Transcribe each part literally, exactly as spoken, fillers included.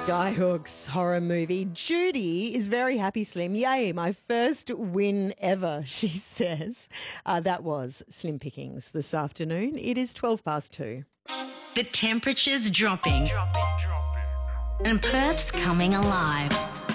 Skyhooks horror movie. Judy is very happy, Slim. Yay, my first win ever, she says. Uh, that was Slim Pickings this afternoon. It is twelve past two. The temperature's dropping. dropping, dropping. And Perth's coming alive.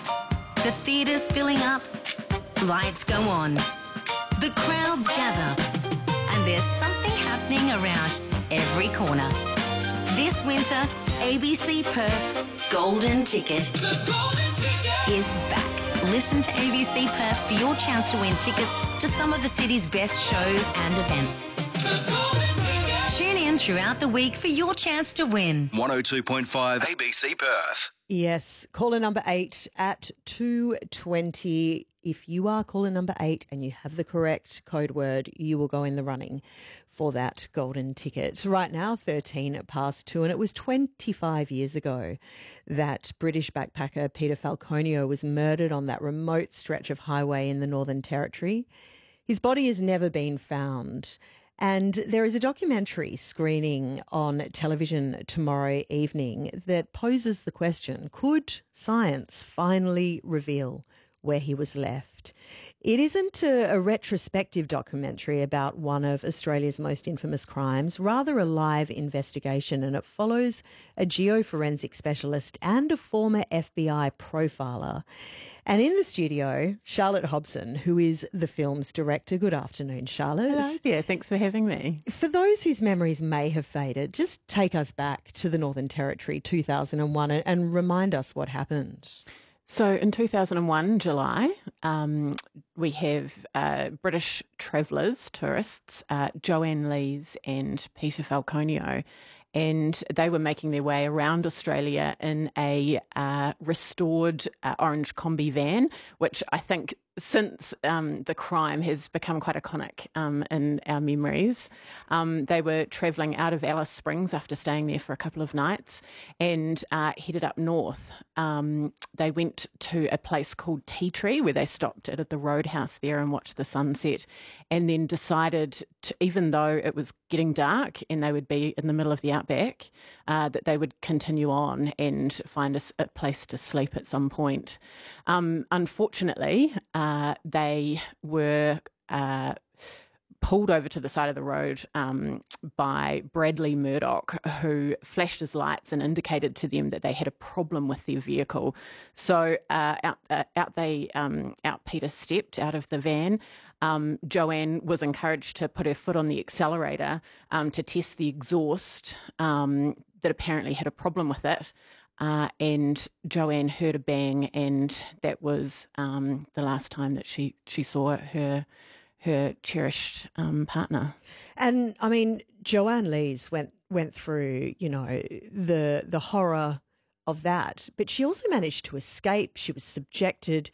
The theatre's filling up. Lights go on. The crowds gather. And there's something happening around every corner. This winter, A B C Perth's Golden Ticket, the Golden Ticket is back. Listen to A B C Perth for your chance to win tickets to some of the city's best shows and events. The Golden Ticket. Tune in throughout the week for your chance to win. one oh two point five A B C Perth. Yes, caller number eight at two twenty. If you are caller number eight and you have the correct code word, you will go in the running for that golden ticket. Right now, thirteen past two, and it was twenty-five years ago that British backpacker Peter Falconio was murdered on that remote stretch of highway in the Northern Territory. His body has never been found. And there is a documentary screening on television tomorrow evening that poses the question, could science finally reveal where he was left? It isn't a, a retrospective documentary about one of Australia's most infamous crimes, rather a live investigation, and it follows a geoforensic specialist and a former F B I profiler. And in the studio, Charlotte Hobson, who is the film's director. Good afternoon, Charlotte. Hello, yeah, thanks for having me. For those whose memories may have faded, just take us back to the Northern Territory two thousand one and, and remind us what happened. So in two thousand one, July, um, we have uh, British travellers, tourists, uh, Joanne Lees and Peter Falconio, and they were making their way around Australia in a uh, restored uh, orange Kombi van, which I think since um, the crime has become quite iconic um, in our memories. Um, they were travelling out of Alice Springs after staying there for a couple of nights and uh, headed up north. Um, they went to a place called Tea Tree where they stopped at the roadhouse there and watched the sunset, and then decided to, even though it was getting dark and they would be in the middle of the outback, uh, that they would continue on and find a, a place to sleep at some point. Um, unfortunately, uh, they were uh, pulled over to the side of the road um, by Bradley Murdoch, who flashed his lights and indicated to them that they had a problem with their vehicle. So uh, out, uh, out they um, out Peter stepped out of the van. Um, Joanne was encouraged to put her foot on the accelerator um, to test the exhaust um, that apparently had a problem with it. Uh, and Joanne heard a bang, and that was um, the last time that she, she saw her her cherished um, partner. And I mean, Joanne Lees went went through, you know, the the horror of that, but she also managed to escape. She was subjected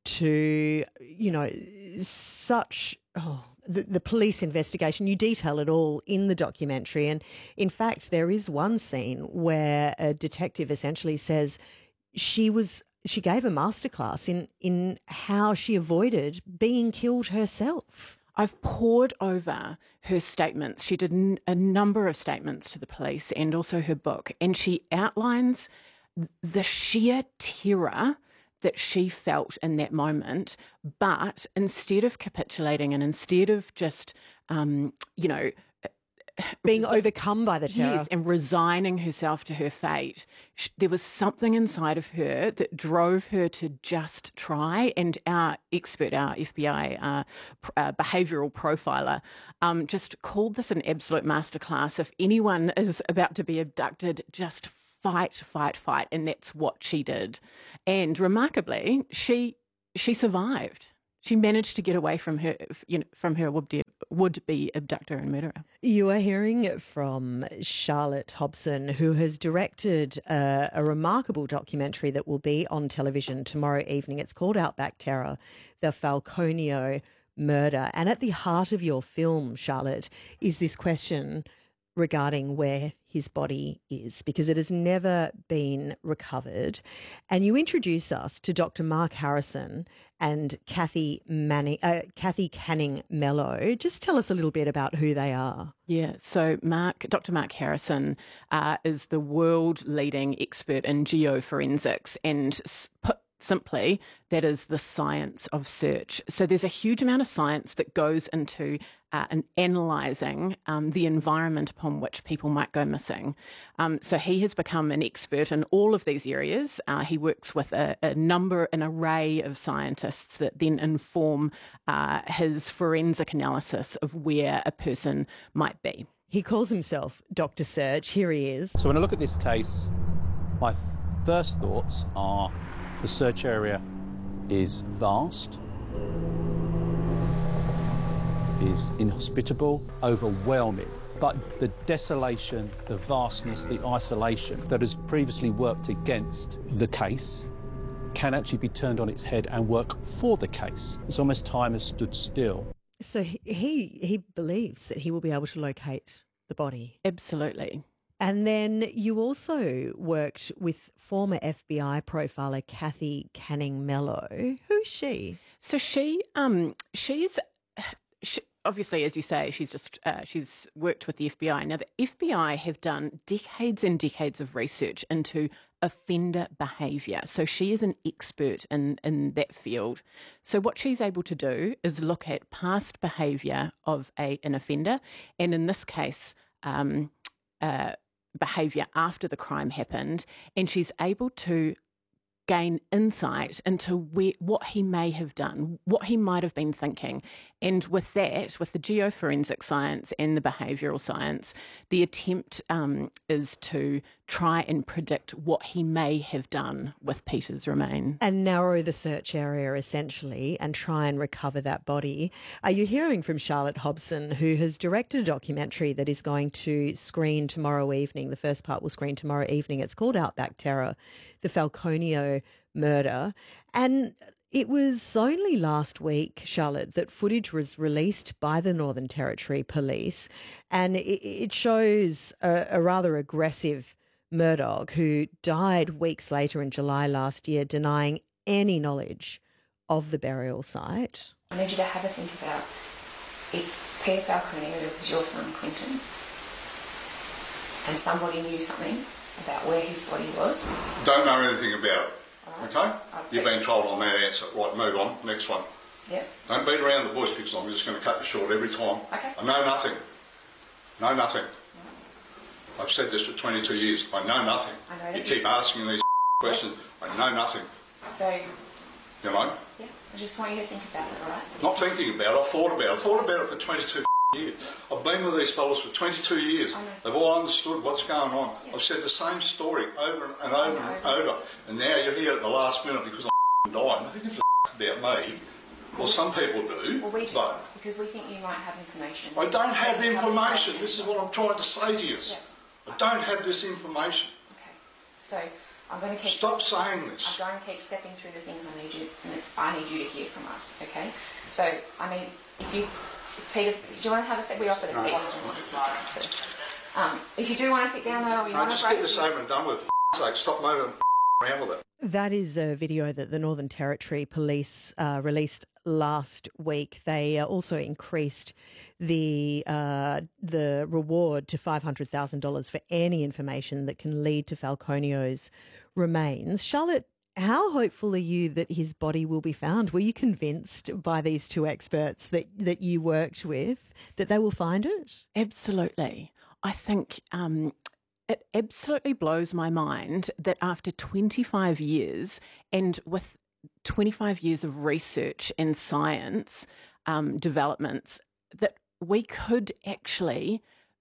to, you know, such oh, the, the police investigation. You detail it all in the documentary, and in fact, there is one scene where a detective essentially says she was. She gave a masterclass in, in how she avoided being killed herself. I've pored over her statements. She did n- a number of statements to the police and also her book, and she outlines the sheer terror that she felt in that moment. But instead of capitulating and instead of just, um, you know, being overcome by the terror. Yes, and resigning herself to her fate. She, there was something inside of her that drove her to just try, and our expert, our F B I uh, uh, behavioural profiler, um, just called this an absolute masterclass. If anyone is about to be abducted, just fight, fight, fight, and that's what she did. And remarkably, she she survived. She managed to get away from her, you know, from her would-be, would-be abductor and murderer. You are hearing from Charlotte Hobson, who has directed a, a remarkable documentary that will be on television tomorrow evening. It's called Outback Terror, the Falconio murder. And at the heart of your film, Charlotte, is this question, regarding where his body is because it has never been recovered. And you introduce us to Doctor Mark Harrison and Kathy Manning, uh, Kathy Canning Mello. Just tell us a little bit about who they are. Yeah, so Mark, Doctor Mark Harrison uh, is the world-leading expert in geoforensics, and put simply, that is the science of search. So there's a huge amount of science that goes into uh, an analysing um, the environment upon which people might go missing. Um, so he has become an expert in all of these areas. Uh, he works with a, a number, an array of scientists that then inform uh, his forensic analysis of where a person might be. He calls himself Doctor Search. Here he is. So when I look at this case, my first thoughts are the search area is vast, is inhospitable, overwhelming, but the desolation, the vastness, the isolation that has previously worked against the case can actually be turned on its head and work for the case. It's almost time has stood still. So he he believes that he will be able to locate the body. Absolutely. And then you also worked with former F B I profiler Kathy Canning Mello. Who's she? So she, um, she's she, obviously, as you say, she's just uh, she's worked with the F B I. Now, the F B I have done decades and decades of research into offender behaviour. So she is an expert in in that field. So what she's able to do is look at past behaviour of a an offender, and in this case, um, uh, behaviour after the crime happened, and she's able to gain insight into where, what he may have done, what he might have been thinking. And with that, with the geoforensic science and the behavioural science, the attempt um, is to try and predict what he may have done with Peter's remains. And narrow the search area, essentially, and try and recover that body. Are you hearing from Charlotte Hobson, who has directed a documentary that is going to screen tomorrow evening? The first part will screen tomorrow evening. It's called Outback Terror, the Falconio murder. And it was only last week, Charlotte, that footage was released by the Northern Territory Police, and it, it shows a, a rather aggressive Murdoch who died weeks later in July last year, denying any knowledge of the burial site. I need you to have a think about if Peter Falconio was your son, Quentin, and somebody knew something about where his body was. Don't know anything about it. Right. Okay? You've been told on that answer. Right, move on. Next one. Yep. Don't beat around the bush because I'm just going to cut you short every time. Okay. I know nothing. Know nothing. Right. I've said this for twenty-two years. I know nothing. I know that you you... keep asking these questions. I know nothing. So... You know? Yeah. I just want you to think about it, all right? Not thinking about it. I've thought about it. I've thought about it for twenty-two years. I've been with these fellas for twenty-two years. They've all understood what's going on. Yeah. I've said the same story over and over and over. And now you're here at the last minute because I'm dying. I think it's about me. Well, some people do. Well, we do, but because we think you might have information. I don't have the information. This is what I'm trying to say to you. Yeah. I don't have this information. Okay. So I'm going to keep... Stop saying this. I'm going to keep stepping through the things I need you, I need you to hear from us, okay? So, I mean, if you... Peter, do you want to have a sit? We offered a no. seat. So, um, if you do want to sit down though, or you no, want just to get this over and done with. Like, stop moving around with it. That is a video that the Northern Territory Police uh, released last week. They uh, also increased the uh, the reward to five hundred thousand dollars for any information that can lead to Falconio's remains. Charlotte, how hopeful are you that his body will be found? Were you convinced by these two experts that, that you worked with that they will find it? Absolutely. I think um, it absolutely blows my mind that after twenty-five years and with twenty-five years of research and science um, developments, that we could actually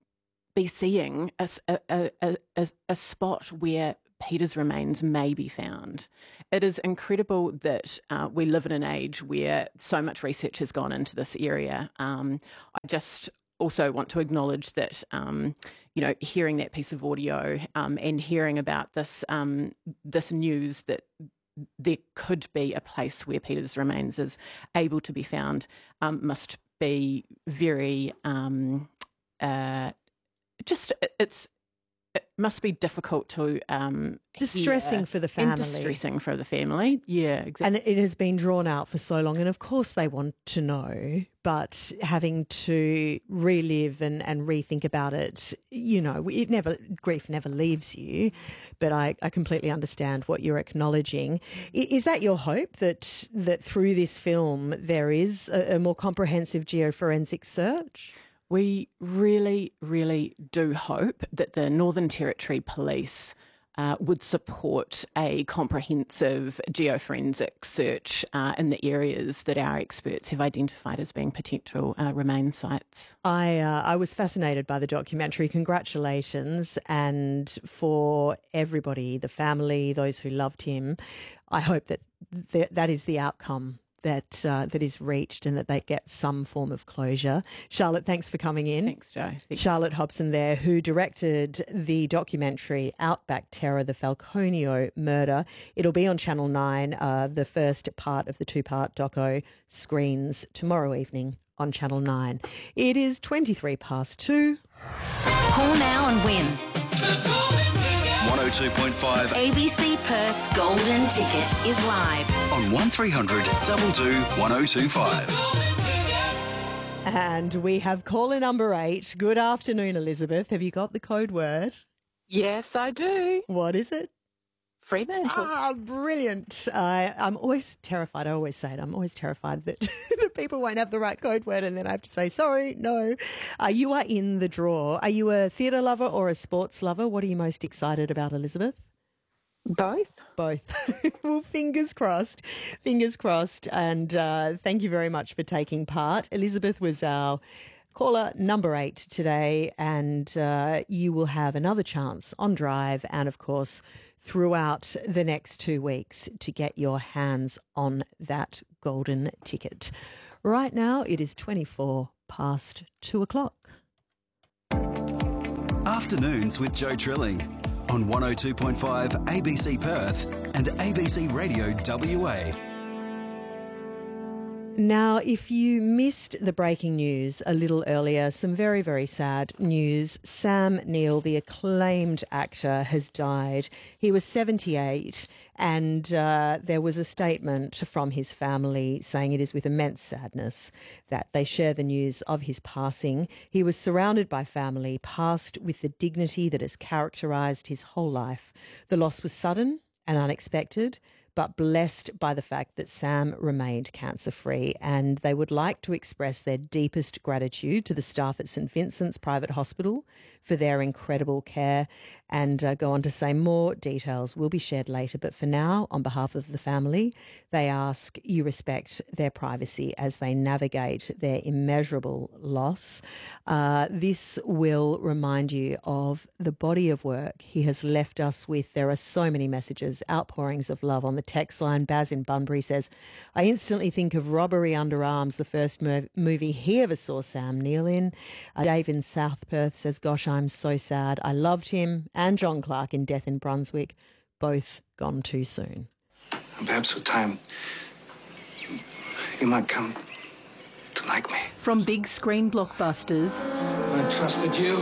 be seeing a, a, a, a, a spot where Peter's remains may be found. It is incredible that uh, we live in an age where so much research has gone into this area. Um, I just also want to acknowledge that, um, you know, hearing that piece of audio um, and hearing about this um, this news that there could be a place where Peter's remains is able to be found um, must be very um, uh, just it's it must be difficult to um, distressing hear for the family. And distressing for the family, yeah, exactly. And it has been drawn out for so long, and of course they want to know, but having to relive and, and rethink about it, you know, it never grief never leaves you. But I, I completely understand what you're acknowledging. Is that your hope, that that through this film there is a, a more comprehensive geoforensic search? We really, really do hope that the Northern Territory Police uh, would support a comprehensive geoforensic search uh, in the areas that our experts have identified as being potential uh, remain sites. I uh, I was fascinated by the documentary. Congratulations. And for everybody, the family, those who loved him, I hope that th- that is the outcome that uh, that is reached and that they get some form of closure. Charlotte, thanks for coming in. Thanks, Jo. Thanks. Charlotte Hobson there, who directed the documentary Outback Terror, the Falconio Murder. It'll be on Channel nine. Uh, the first part of the two-part doco screens tomorrow evening on Channel nine. It is twenty-three past two. Call now and win. one oh two point five A B C Perth's Golden Ticket is live. on one three hundred two two one oh two five. And we have caller number eight. Good afternoon, Elizabeth. Have you got the code word? Yes, I do. What is it? Fremantle. Ah, brilliant. Uh, I'm always terrified. I always say it. I'm always terrified that the people won't have the right code word and then I have to say, sorry, no. Uh, you are in the draw. Are you a theatre lover or a sports lover? What are you most excited about, Elizabeth? Both. Both. Well, fingers crossed. Fingers crossed. And uh, thank you very much for taking part. Elizabeth was our caller number eight today, and uh, you will have another chance on Drive and, of course, throughout the next two weeks to get your hands on that golden ticket. Right now, it is twenty-four past two o'clock. Afternoons with Joe Trilling on one oh two point five A B C Perth and A B C Radio W A. Now, if you missed the breaking news a little earlier, some very, very sad news. Sam Neill, the acclaimed actor, has died. He was seventy-eight, and uh, there was a statement from his family saying it is with immense sadness that they share the news of his passing. He was surrounded by family, passed with the dignity that has characterised his whole life. The loss was sudden and unexpected, but blessed by the fact that Sam remained cancer-free, and they would like to express their deepest gratitude to the staff at St Vincent's Private Hospital for their incredible care, and uh, go on to say more details will be shared later. But for now, on behalf of the family, they ask you respect their privacy as they navigate their immeasurable loss. Uh, this will remind you of the body of work he has left us with. There are so many messages, outpourings of love on the text line. Baz in Bunbury says, I instantly think of Robbery Under Arms, the first mov- movie he ever saw Sam Neill in. Uh, Dave in South Perth says, gosh, I'm so sad. I loved him, and John Clark in Death in Brunswick, both gone too soon. Perhaps with time, you, you might come to like me. From big screen blockbusters I trusted you.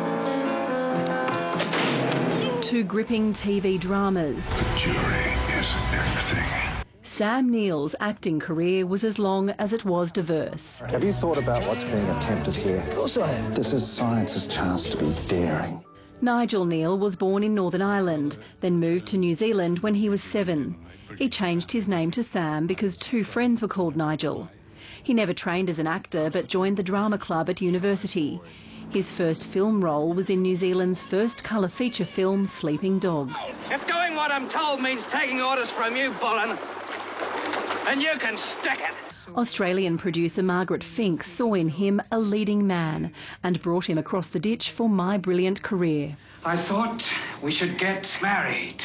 to gripping T V dramas, The jury is everything. Sam Neill's acting career was as long as it was diverse. Have you thought about what's being attempted here? Of course I have. This is science's chance to be daring. Nigel Neil was born in Northern Ireland, then moved to New Zealand when he was seven. He changed his name to Sam because two friends were called Nigel. He never trained as an actor but joined the drama club at university. His first film role was in New Zealand's first colour feature film, Sleeping Dogs. If doing what I'm told means taking orders from you, Bullen, then you can stick it. Australian producer Margaret Fink saw in him a leading man and brought him across the ditch for My Brilliant Career. I thought we should get married.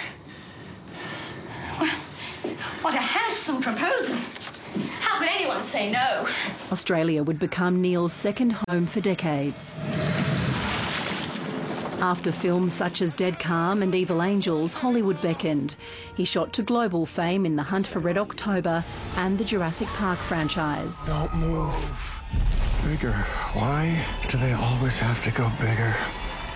What a handsome proposal. How could anyone say no? Australia would become Neil's second home for decades. After films such as Dead Calm and Evil Angels, Hollywood beckoned. He shot to global fame in The Hunt for Red October and the Jurassic Park franchise. Don't move. Bigger. Why do they always have to go bigger?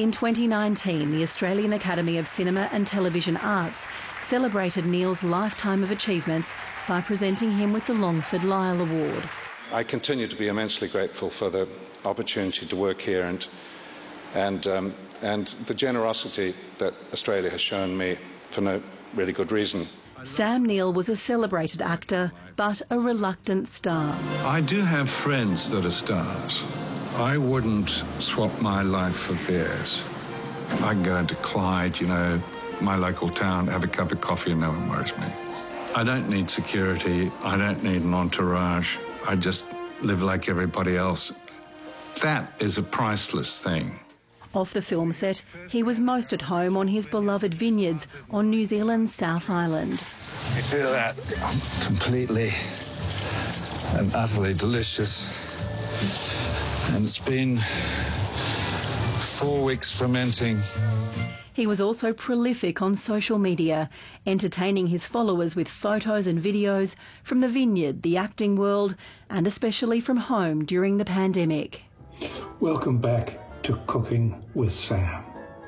In twenty nineteen, the Australian Academy of Cinema and Television Arts celebrated Neil's lifetime of achievements by presenting him with the Longford Lyell Award. I continue to be immensely grateful for the opportunity to work here and and um, and the generosity that Australia has shown me for no really good reason. Sam Neill was a celebrated actor, but a reluctant star. I do have friends that are stars. I wouldn't swap my life for theirs. I can go into Clyde, you know, my local town, have a cup of coffee and no one worries me. I don't need security. I don't need an entourage. I just live like everybody else. That is a priceless thing. Off the film set, he was most at home on his beloved vineyards on New Zealand's South Island. You feel that? Completely and utterly delicious. And it's been four weeks fermenting. He was also prolific on social media, entertaining his followers with photos and videos from the vineyard, the acting world, and especially from home during the pandemic. Welcome back to Cooking with Sam.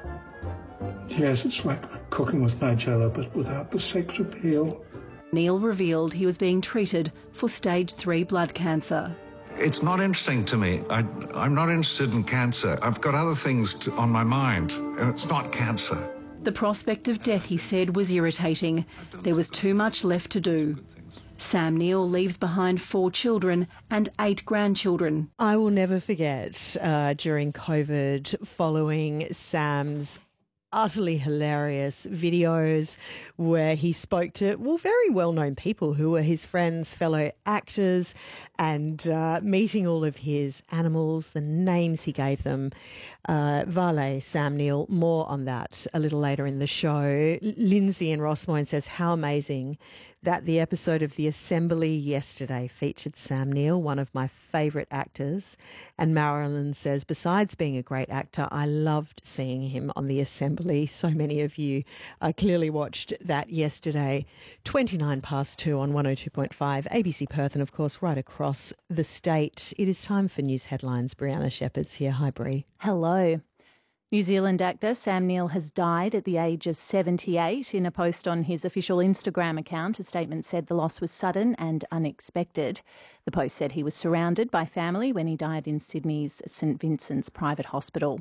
Yes, it's like cooking with Nigella, but without the sex appeal. Neil revealed he was being treated for stage three blood cancer. It's not interesting to me. I, I'm not interested in cancer. I've got other things to, on my mind, and it's not cancer. The prospect of death, he said, was irritating. There was too much left to do. Sam Neill leaves behind four children and eight grandchildren. I will never forget uh, during COVID, following Sam's utterly hilarious videos where he spoke to, well, very well-known people who were his friends, fellow actors, and uh, meeting all of his animals, the names he gave them. Uh, Valet, Sam Neill, more on that a little later in the show. Lindsay in Rossmoyne says, how amazing that the episode of The Assembly yesterday featured Sam Neill, one of my favourite actors. And Marilyn says, besides being a great actor, I loved seeing him on The Assembly. So many of you uh, clearly watched that yesterday. twenty-nine past two on one oh two point five, A B C Perth, and of course right across the state. It is time for news headlines. Brianna Shepherd's here. Hi, Bri. Hello. New Zealand actor Sam Neill has died at the age of seventy-eight. In a post on his official Instagram account, a statement said the loss was sudden and unexpected. The post said he was surrounded by family when he died in Sydney's St Vincent's Private Hospital.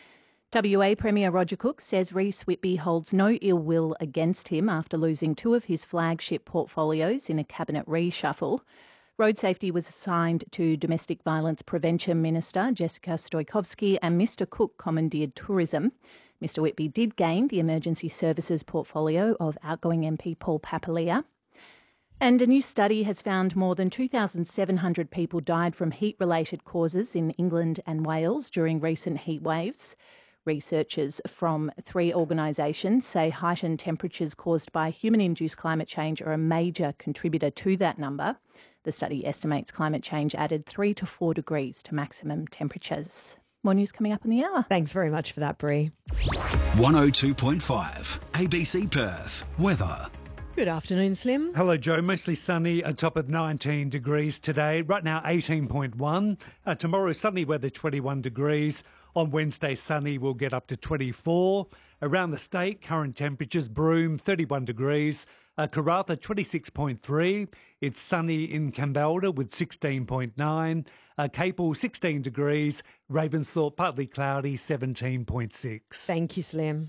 W A Premier Roger Cook says Rhys Whitby holds no ill will against him after losing two of his flagship portfolios in a cabinet reshuffle. Road safety was assigned to Domestic Violence Prevention Minister Jessica Stoikovsky, and Mr Cook commandeered tourism. Mr Whitby did gain the emergency services portfolio of outgoing M P Paul Papalia. And a new study has found more than two thousand seven hundred people died from heat-related causes in England and Wales during recent heat waves. Researchers from three organisations say heightened temperatures caused by human-induced climate change are a major contributor to that number. The study estimates climate change added three to four degrees to maximum temperatures. More news coming up in the hour. Thanks very much for that, Bri. one oh two point five, A B C Perth. Weather. Good afternoon, Slim. Hello, Joe. Mostly sunny, a top of nineteen degrees today. Right now, eighteen point one. Uh, tomorrow, sunny weather, twenty-one degrees. On Wednesday, sunny, we'll get up to twenty-four. Around the state, current temperatures, Broome, thirty-one degrees. Uh, Karratha, twenty-six point three. It's sunny in Kambalda with sixteen point nine. Uh, Capel, sixteen degrees. Ravensthorpe, partly cloudy, seventeen point six. Thank you, Slim.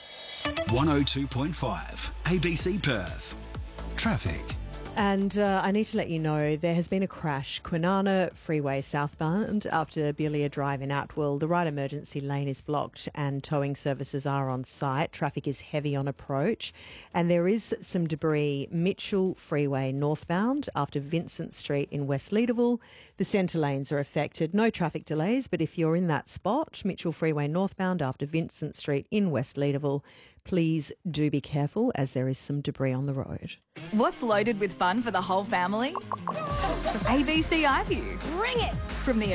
one oh two point five, A B C Perth. Traffic. And uh, I need to let you know there has been a crash, Kwinana Freeway southbound after Belia Drive in Atwell. The right emergency lane is blocked and towing services are on site. Traffic is heavy on approach. And there is some debris, Mitchell Freeway northbound after Vincent Street in West Leederville. The centre lanes are affected. No traffic delays, but if you're in that spot, Mitchell Freeway northbound after Vincent Street in West Leederville, please do be careful as there is some debris on the road. What's loaded with fun for the whole family? A B C iView. Bring it! From the